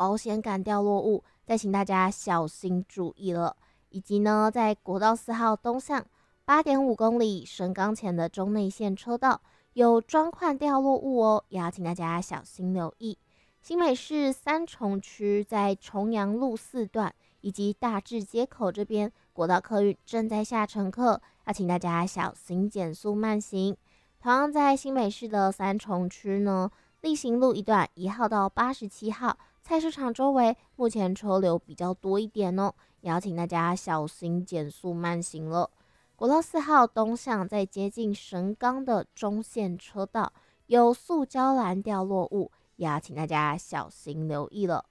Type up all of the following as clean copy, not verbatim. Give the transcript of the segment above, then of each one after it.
保险杆掉落物，再请大家小心注意了。以及呢，在国道4号东向8.5公里神冈前的中内线车道有砖块掉落物哦，也要请大家小心留意。新北市三重区在重阳路4段以及大智街口这边，国道客运正在下乘客，要请大家小心减速慢行。同样在新北市的三重区呢，力行路一段1号到87号菜市场周围，目前车流比较多一点哦，也要请大家小心减速慢行了。国道4号东向在接近神冈的中线车道有塑胶篮掉落物，也要请大家小心留意了。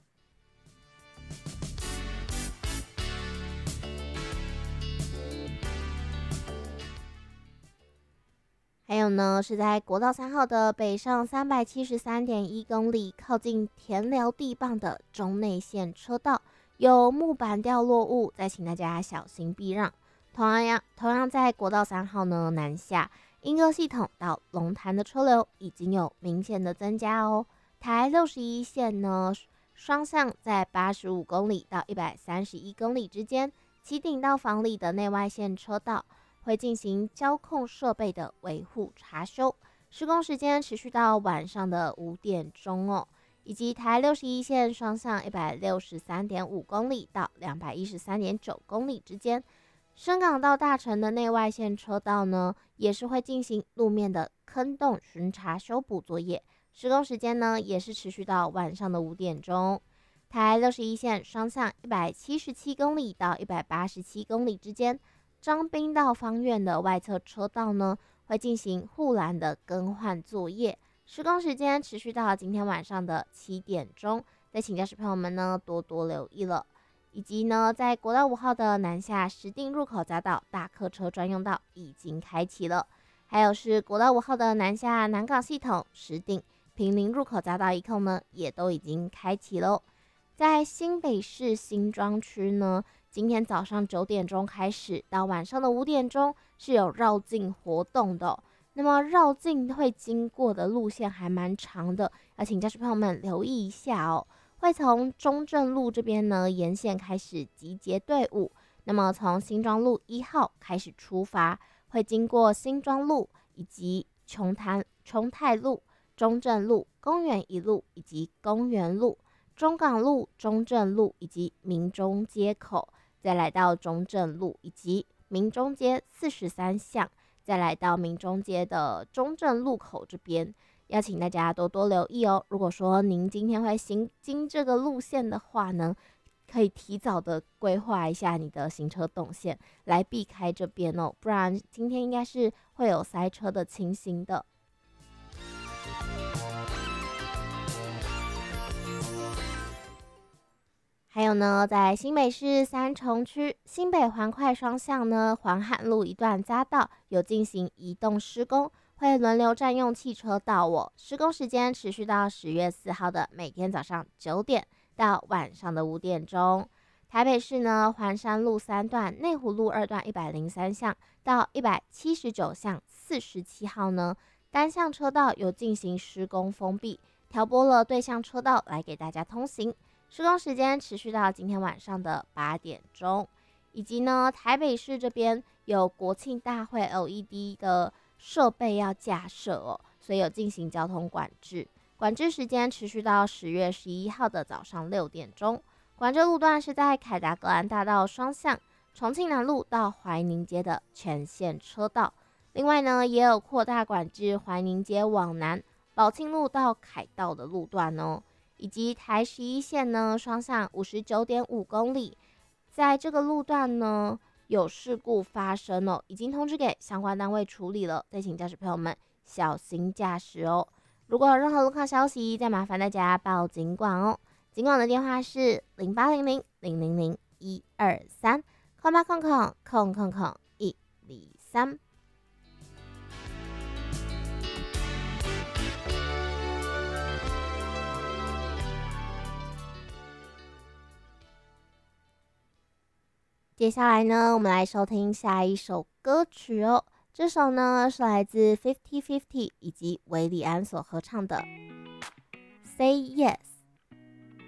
还有呢，是在国道3号的北上373.1公里，靠近田寮地磅的中内线车道有木板掉落物，再请大家小心避让。同样在国道3号呢南下莺歌系统到龙潭的车流已经有明显的增加哦。台61线呢双向在85公里到131公里之间，旗顶到房里的内外线车道会进行交控设备的维护查修，施工时间持续到晚上的5点钟哦。以及台61线双向163.5公里到213.9公里之间，深港到大城的内外线车道呢，也是会进行路面的坑洞巡查修补作业，施工时间呢也是持续到晚上的5点钟。台61线双向177公里到187公里之间，彰滨到芳苑的外侧车道呢，会进行护栏的更换作业，施工时间持续到今天晚上的7点钟，再请驾驶朋友们呢多多留意了。以及呢，在国道5号的南下石碇入口匝道大客车专用道已经开启了，还有是国道5号的南下南港系统石碇坪林入口匝道一控呢，也都已经开启了。在新北市新庄区呢，今天早上9点钟开始到晚上的5点钟是有绕境活动的哦。那么绕境会经过的路线还蛮长的，要请驾驶朋友们留意一下哦。会从中正路这边呢沿线开始集结队伍，那么从新庄路1号开始出发，会经过新庄路以及琼泰路、中正路、公园一路以及公园路、中港路、中正路以及民中街口，再来到中正路以及民中街43巷，再来到民中街的中正路口这边，要请大家多多留意哦。如果说您今天会行经这个路线的话呢，可以提早的规划一下你的行车动线，来避开这边哦，不然今天应该是会有塞车的情形的。还有呢，在新北市三重区新北环快双向呢，环海路一段匝道有进行移动施工，会轮流占用汽车道哦。施工时间持续到10月4号的每天早上9点到晚上的5点钟。台北市呢，环山路3段、内湖路2段103巷到179巷47号呢，单向车道有进行施工封闭，调拨了对向车道来给大家通行。施工时间持续到今天晚上的8点钟。以及呢，台北市这边有国庆大会 LED 的设备要架设哦，所以有进行交通管制，管制时间持续到10月11号的早上6点钟。管制路段是在凯达格兰大道双向重庆南路到怀宁街的全线车道，另外呢，也有扩大管制怀宁街往南宝庆路到凯道的路段哦。以及台11线呢，双向59.5公里，在这个路段呢有事故发生哦，已经通知给相关单位处理了，再请驾驶朋友们小心驾驶哦。如果有任何路况消息，再麻烦大家报警管哦。警管的电话是0800-000-123，空八空空空空空123。接下来呢，我们来收听下一首歌曲哦。这首呢是来自50/50以及韦礼安所合唱的《Say Yes》。